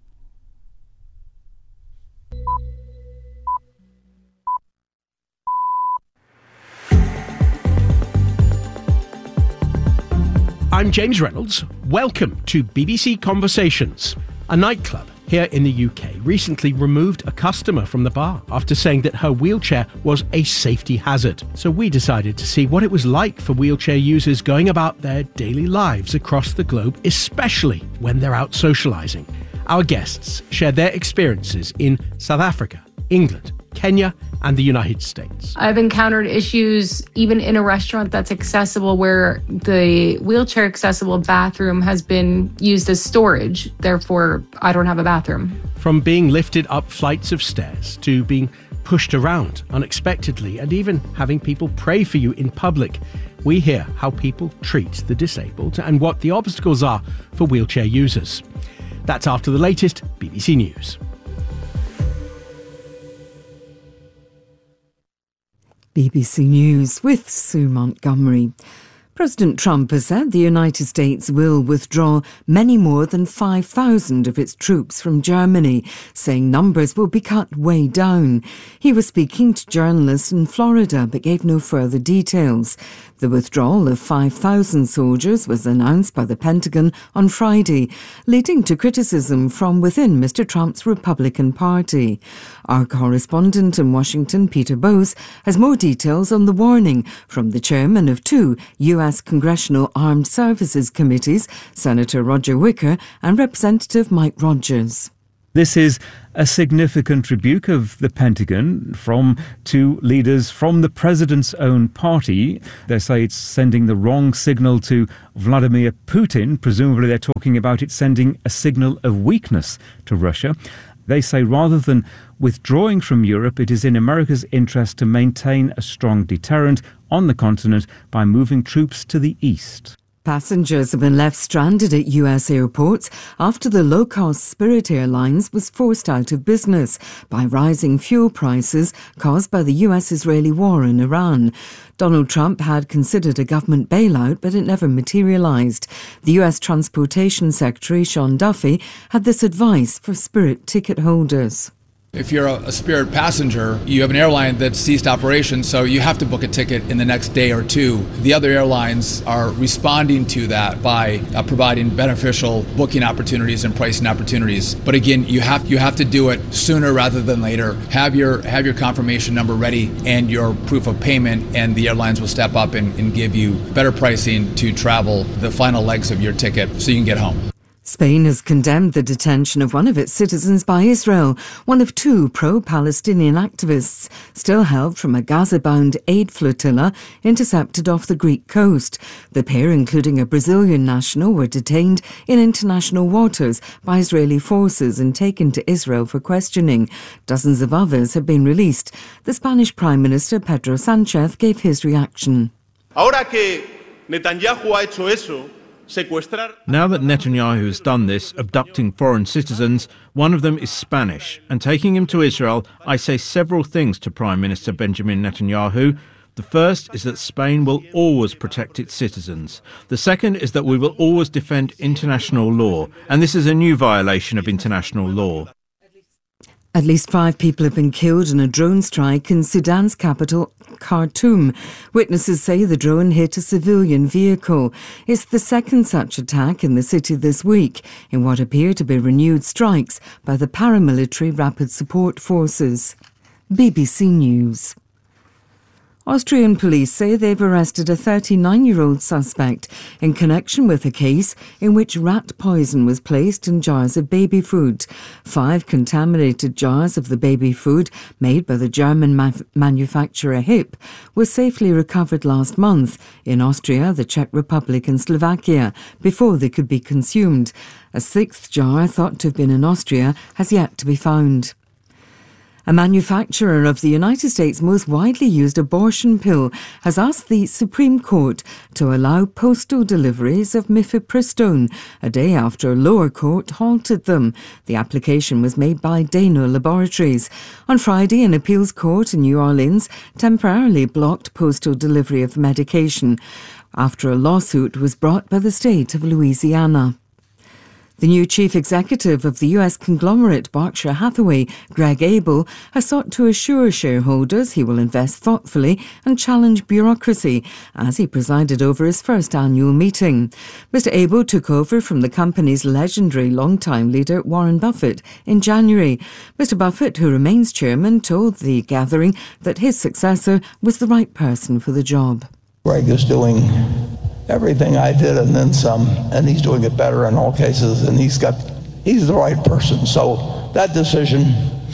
I'm James Reynolds. Welcome to B B C Conversations. A nightclub here in the U K recently removed a customer from the bar after saying that her wheelchair was a safety hazard. So we decided to see what it was like for wheelchair users going about their daily lives across the globe, especially when they're out socialising. Our guests shared their experiences in South Africa, England, Kenya, and the United States. I've encountered issues even in a restaurant that's accessible where the wheelchair accessible bathroom has been used as storage. Therefore, I don't have a bathroom. From being lifted up flights of stairs to being pushed around unexpectedly and even having people pray for you in public, we hear how people treat the disabled and what the obstacles are for wheelchair users. That's after the latest B B C News. B B C News with Sue Montgomery. President Trump has said the United States will withdraw many more than five thousand of its troops from Germany, saying numbers will be cut way down. He was speaking to journalists in Florida but gave no further details. The withdrawal of five thousand soldiers was announced by the Pentagon on Friday, leading to criticism from within Mister Trump's Republican Party. Our correspondent in Washington, Peter Bose, has more details on the warning from the chairman of two U S Congressional Armed Services Committees, Senator Roger Wicker and Representative Mike Rogers. This is a significant rebuke of the Pentagon from two leaders from the president's own party. They say it's sending the wrong signal to Vladimir Putin. Presumably they're talking about it sending a signal of weakness to Russia. They say rather than withdrawing from Europe, it is in America's interest to maintain a strong deterrent on the continent by moving troops to the east. Passengers have been left stranded at U S airports after the low-cost Spirit Airlines was forced out of business by rising fuel prices caused by the U S-Israeli war in Iran. Donald Trump had considered a government bailout, but it never materialised. The U S Transportation Secretary, Sean Duffy, had this advice for Spirit ticket holders. If you're a, a Spirit passenger, you have an airline that ceased operations, so you have to book a ticket in the next day or two. The other airlines are responding to that by uh, providing beneficial booking opportunities and pricing opportunities. But again, you have you have to do it sooner rather than later. Have your have your confirmation number ready and your proof of payment, and the airlines will step up and, and give you better pricing to travel the final legs of your ticket so you can get home. Spain has condemned the detention of one of its citizens by Israel, one of two pro-Palestinian activists still held from a Gaza-bound aid flotilla intercepted off the Greek coast. The pair, including a Brazilian national, were detained in international waters by Israeli forces and taken to Israel for questioning. Dozens of others have been released. The Spanish Prime Minister Pedro Sánchez gave his reaction. Ahora que Netanyahu ha hecho eso, now that Netanyahu has done this, abducting foreign citizens, one of them is Spanish, and taking him to Israel, I say several things to Prime Minister Benjamin Netanyahu. The first is that Spain will always protect its citizens. The second is that we will always defend international law, and this is a new violation of international law. At least five people have been killed in a drone strike in Sudan's capital, Khartoum. Witnesses say the drone hit a civilian vehicle. It's the second such attack in the city this week, in what appear to be renewed strikes by the paramilitary Rapid Support Forces. B B C News. Austrian police say they've arrested a thirty-nine-year-old suspect in connection with a case in which rat poison was placed in jars of baby food. Five contaminated jars of the baby food, made by the German ma- manufacturer H I P, were safely recovered last month in Austria, the Czech Republic and Slovakia before they could be consumed. A sixth jar, thought to have been in Austria, has yet to be found. A manufacturer of the United States' most widely used abortion pill has asked the Supreme Court to allow postal deliveries of mifepristone, a day after a lower court halted them. The application was made by Dano Laboratories. On Friday, an appeals court in New Orleans temporarily blocked postal delivery of the medication after a lawsuit was brought by the state of Louisiana. The new chief executive of the U S conglomerate Berkshire Hathaway, Greg Abel, has sought to assure shareholders he will invest thoughtfully and challenge bureaucracy as he presided over his first annual meeting. Mister Abel took over from the company's legendary longtime leader Warren Buffett in January. Mister Buffett, who remains chairman, told the gathering that his successor was the right person for the job. Greg is doing everything I did and then some, and he's doing it better in all cases, and he's got, he's the right person. So that decision,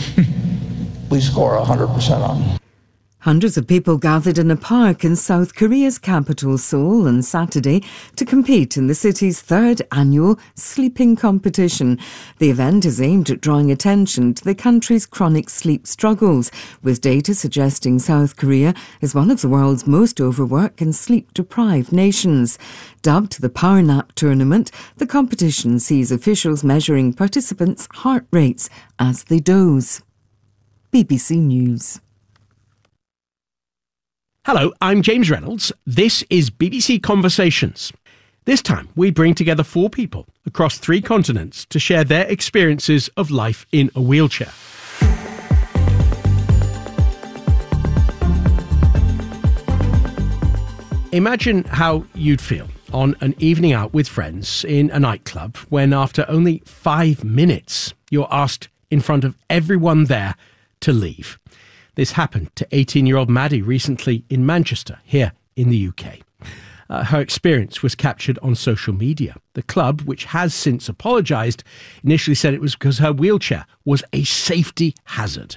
we score one hundred percent on. Hundreds of people gathered in a park in South Korea's capital, Seoul, on Saturday to compete in the city's third annual sleeping competition. The event is aimed at drawing attention to the country's chronic sleep struggles, with data suggesting South Korea is one of the world's most overworked and sleep-deprived nations. Dubbed the Power Nap Tournament, the competition sees officials measuring participants' heart rates as they doze. B B C News. Hello, I'm James Reynolds. This is B B C Conversations. This time, we bring together four people across three continents to share their experiences of life in a wheelchair. Imagine how you'd feel on an evening out with friends in a nightclub when after only five minutes, you're asked in front of everyone there to leave. This happened to eighteen-year-old Maddie recently in Manchester, here in the U K. Uh, her experience was captured on social media. The club, which has since apologised, initially said it was because her wheelchair was a safety hazard.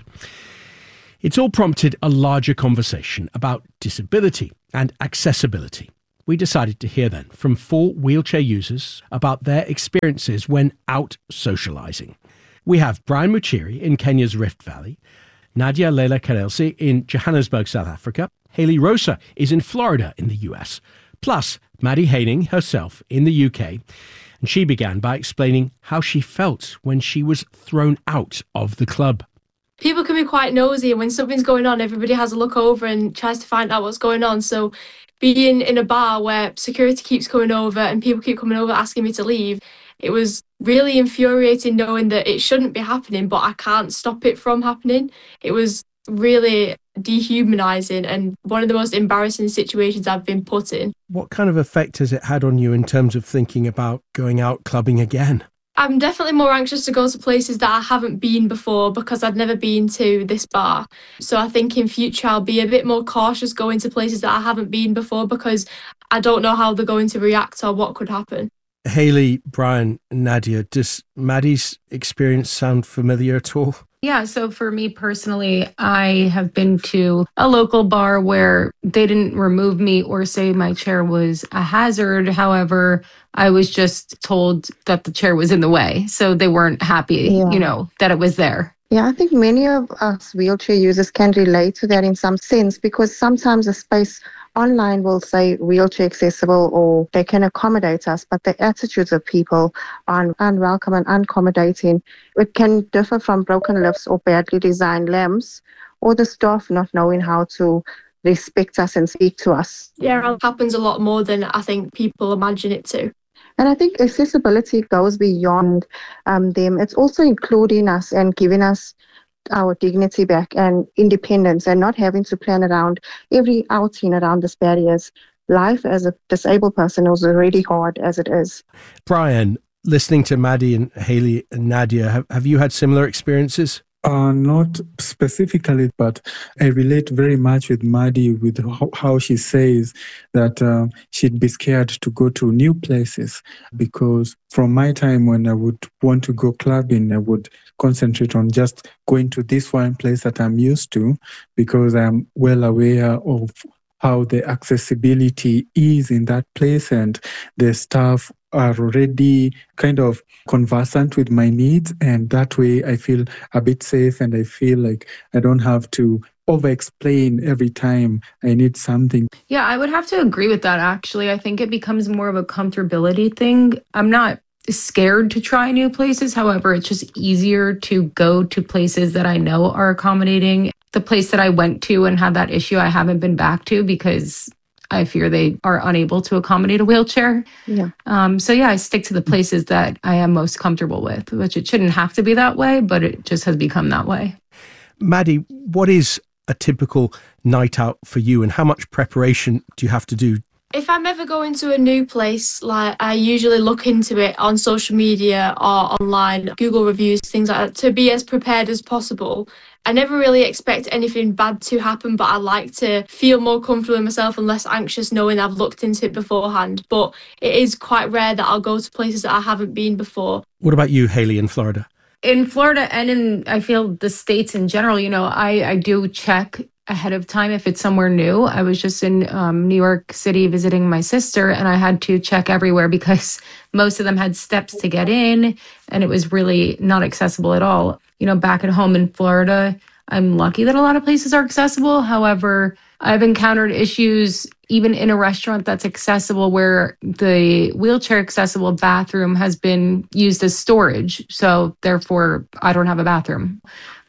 It's all prompted a larger conversation about disability and accessibility. We decided to hear then from four wheelchair users about their experiences when out socialising. We have Brian Muchiri in Kenya's Rift Valley, Nadia Leila Karelsi in Johannesburg, South Africa. Haley Rosa is in Florida in the U S. Plus, Maddie Haining herself in the U K. And she began by explaining how she felt when she was thrown out of the club. People can be quite nosy, and when something's going on, everybody has a look over and tries to find out what's going on. So being in a bar where security keeps coming over and people keep coming over asking me to leave, it was really infuriating knowing that it shouldn't be happening, but I can't stop it from happening. It was really dehumanising and one of the most embarrassing situations I've been put in. What kind of effect has it had on you in terms of thinking about going out clubbing again? I'm definitely more anxious to go to places that I haven't been before because I'd never been to this bar. So I think in future I'll be a bit more cautious going to places that I haven't been before because I don't know how they're going to react or what could happen. Haley, Brian, Nadia, does Maddie's experience sound familiar at all? Yeah, so for me personally, I have been to a local bar where they didn't remove me or say my chair was a hazard. However, I was just told that the chair was in the way. So they weren't happy, yeah. you know, that it was there. Yeah, I think many of us wheelchair users can relate to that in some sense because sometimes a space online will say wheelchair accessible or they can accommodate us, but the attitudes of people are unwelcome and unaccommodating. It can differ from broken lifts or badly designed lamps or the staff not knowing how to respect us and speak to us. Yeah, it happens a lot more than I think people imagine it to. And I think accessibility goes beyond um, them. It's also including us and giving us our dignity back and independence and not having to plan around every outing around these barriers. Life as a disabled person is already hard as it is. Brian, listening to Maddie and Haley and Nadia, have, have you had similar experiences? Uh, not specifically, but I relate very much with Maddie with how, how she says that uh, she'd be scared to go to new places because from my time when I would want to go clubbing, I would concentrate on just going to this one place that I'm used to because I'm well aware of how the accessibility is in that place and the staff are already kind of conversant with my needs, and that way I feel a bit safe and I feel like I don't have to over-explain every time I need something. Yeah, I would have to agree with that, actually. I think it becomes more of a comfortability thing. I'm not scared to try new places. However, it's just easier to go to places that I know are accommodating. The place that I went to and had that issue, I haven't been back to because I fear they are unable to accommodate a wheelchair. Yeah. Um, so yeah, I stick to the places that I am most comfortable with, which it shouldn't have to be that way, but it just has become that way. Maddie, what is a typical night out for you and how much preparation do you have to do? If I'm ever going to a new place, like I usually look into it on social media or online, Google reviews, things like that, to be as prepared as possible. I never really expect anything bad to happen, but I like to feel more comfortable in myself and less anxious knowing I've looked into it beforehand. But it is quite rare that I'll go to places that I haven't been before. What about you, Haley, in Florida? In Florida and in, I feel, the States in general, you know, I, I do check ahead of time if it's somewhere new. I was just in um, New York City visiting my sister, and I had to check everywhere because most of them had steps to get in, and it was really not accessible at all. You know, back at home in Florida, I'm lucky that a lot of places are accessible. However, I've encountered issues even in a restaurant that's accessible where the wheelchair accessible bathroom has been used as storage. So therefore, I don't have a bathroom.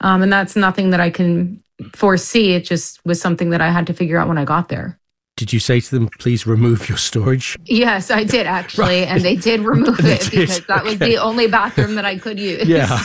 Um, and that's nothing that I can foresee. It just was something that I had to figure out when I got there. Did you say to them, please remove your storage? Yes, I did actually. Right. And they did remove They it did. because that was Okay. the only bathroom that I could use. Yeah.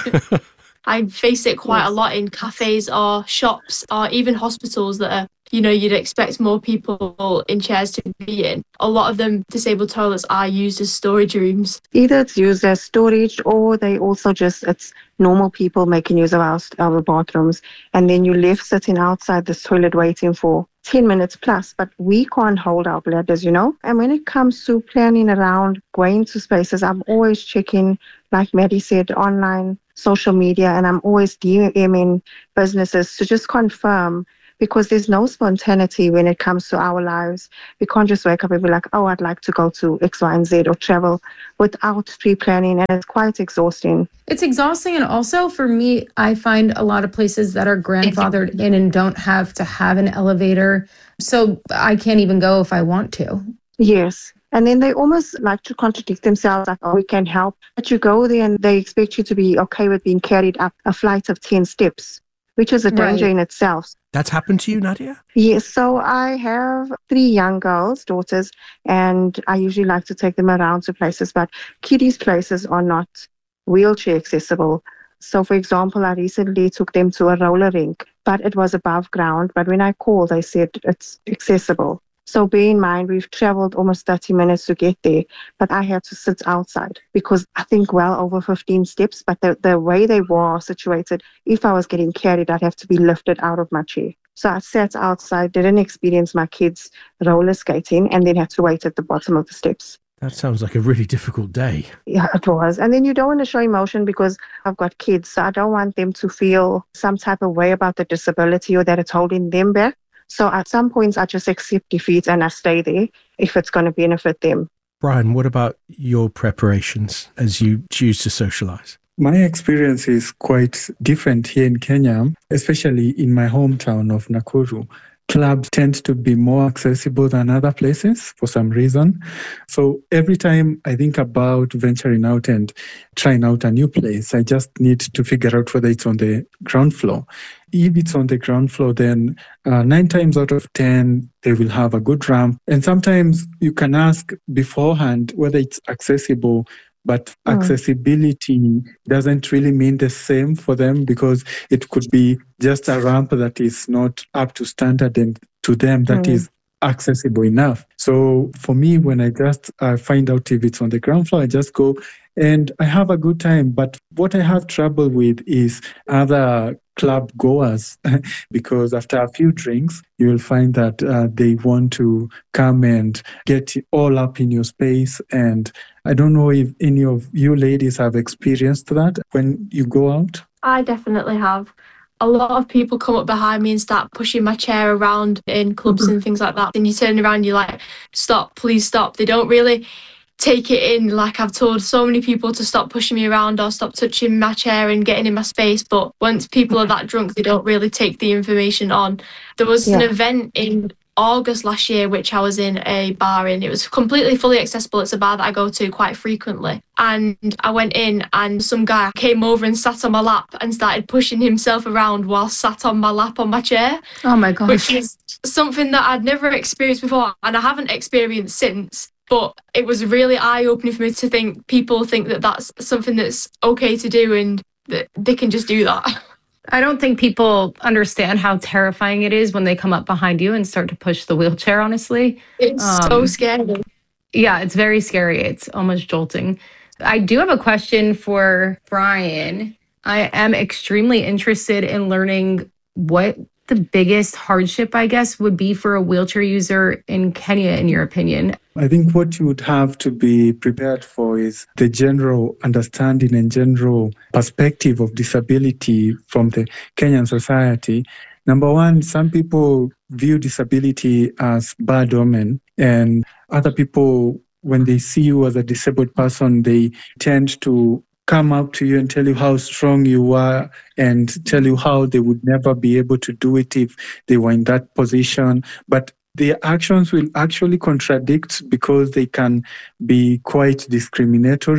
I face it quite a lot in cafes or shops or even hospitals that are, you know, you'd expect more people in chairs to be in. A lot of them disabled toilets are used as storage rooms. Either it's used as storage or they also just, it's normal people making use of our, our bathrooms. And then you're left sitting outside this toilet waiting for ten minutes plus. But we can't hold our bladders, you know. And when it comes to planning around going to spaces, I'm always checking, like Maddie said, online, social media, and I'm always DMing businesses to just confirm, because there's no spontaneity when it comes to our lives. We can't just wake up and be like, oh, I'd like to go to X, Y, and Z or travel without pre-planning, and it's quite exhausting. It's exhausting. And also for me, I find a lot of places that are grandfathered in and don't have to have an elevator. So I can't even go if I want to. Yes. And then they almost like to contradict themselves, like, oh, we can help. But you go there and they expect you to be okay with being carried up a flight of ten steps, which is a danger Right. in itself. That's happened to you, Nadia? Yes, so I have three young girls, daughters, and I usually like to take them around to places, but kiddies' places are not wheelchair accessible. So, for example, I recently took them to a roller rink, but it was above ground. But when I called, they said it's accessible. So bear in mind, we've traveled almost thirty minutes to get there, but I had to sit outside because I think well over fifteen steps, but the, the way they were situated, if I was getting carried, I'd have to be lifted out of my chair. So I sat outside, didn't experience my kids roller skating, and then had to wait at the bottom of the steps. That sounds like a really difficult day. Yeah, it was. And then you don't want to show emotion because I've got kids, so I don't want them to feel some type of way about the disability or that it's holding them back. So at some points, I just accept defeat and I stay there if it's going to benefit them. Brian, what about your preparations as you choose to socialize? My experience is quite different here in Kenya, especially in my hometown of Nakuru. Clubs tend to be more accessible than other places for some reason. So every time I think about venturing out and trying out a new place, I just need to figure out whether it's on the ground floor. If it's on the ground floor, then uh, nine times out of ten, they will have a good ramp. And sometimes you can ask beforehand whether it's accessible, but Mm. accessibility doesn't really mean the same for them because it could be just a ramp that is not up to standard, and to them that Mm. is accessible enough. So for me, when I just uh, find out if it's on the ground floor, I just go and I have a good time. But what I have trouble with is other club goers because after a few drinks, you will find that uh, they want to come and get all up in your space. And I don't know if any of you ladies have experienced that when you go out. I definitely have. A lot of people come up behind me and start pushing my chair around in clubs and things like that. And you turn around, you're like, stop, please stop. They don't really take it in. Like, I've told so many people to stop pushing me around or stop touching my chair and getting in my space. But once people are that drunk, they don't really take the information on. There was an Yeah. event in August last year, which I was in a bar in. It was completely fully accessible. It's a bar that I go to quite frequently. And I went in and some guy came over and sat on my lap and started pushing himself around while sat on my lap on my chair. Oh my gosh. Which is something that I'd never experienced before and I haven't experienced since. But it was really eye-opening for me to think people think that that's something that's okay to do and that they can just do that. I don't think people understand how terrifying it is when they come up behind you and start to push the wheelchair, honestly. It's so scary. Yeah, it's very scary. It's almost jolting. I do have a question for Brian. I am extremely interested in learning what the biggest hardship, I guess, would be for a wheelchair user in Kenya, in your opinion. I think what you would have to be prepared for is the general understanding and general perspective of disability from the Kenyan society. Number one, some people view disability as bad omen, and other people, when they see you as a disabled person, they tend to come up to you and tell you how strong you are and tell you how they would never be able to do it if they were in that position. But their actions will actually contradict because they can be quite discriminatory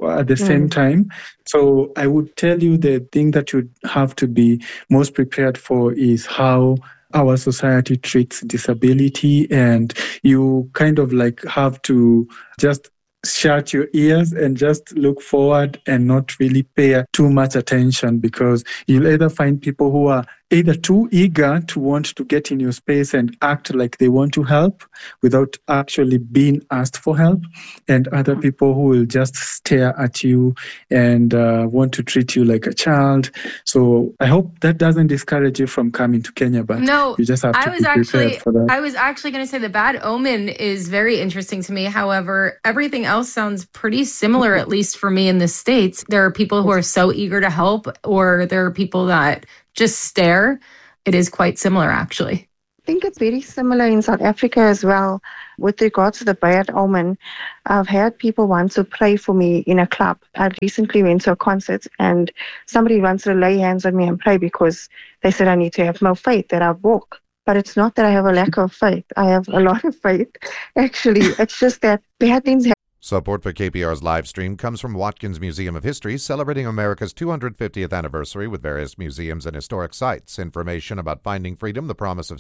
at the Mm. same time. So I would tell you the thing that you have to be most prepared for is how our society treats disability, and you kind of like have to just shut your ears and just look forward and not really pay too much attention, because you'll either find people who are either too eager to want to get in your space and act like they want to help without actually being asked for help, and other people who will just stare at you and uh, want to treat you like a child. So I hope that doesn't discourage you from coming to Kenya, but No, you just have to I was be prepared actually, for that. I was actually going to say the Bad Omen is very interesting to me. However, everything else sounds pretty similar, at least for me in the States. There are people who are so eager to help, or there are people that just stare. It is quite similar, actually. I think it's very similar in South Africa as well. With regards to the Bad Omen, I've had people want to pray for me in a club. I recently went to a concert and somebody wants to lay hands on me and pray because they said I need to have more faith that I walk. But it's not that I have a lack of faith. I have a lot of faith. Actually, it's just that bad things happen. Support for K P R's live stream comes from Watkins Museum of History, celebrating America's two hundred fiftieth anniversary with various museums and historic sites. Information about Finding Freedom, The Promise of